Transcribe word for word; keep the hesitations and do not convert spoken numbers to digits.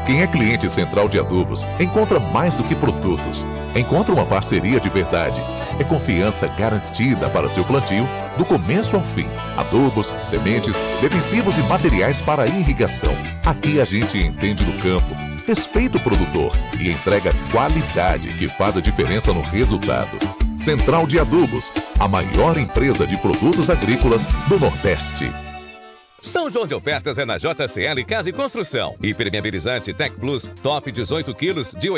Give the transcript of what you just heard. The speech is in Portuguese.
Quem é cliente Central de Adubos encontra mais do que produtos. Encontra uma parceria de verdade. É confiança garantida para seu plantio, do começo ao fim. Adubos, sementes, defensivos e materiais para irrigação. Aqui a gente entende do campo, respeita o produtor e entrega qualidade que faz a diferença no resultado. Central de Adubos, a maior empresa de produtos agrícolas do Nordeste. São João de ofertas é na J C L Casa e Construção. Hipermeabilizante Tech Plus, top dezoito quilos de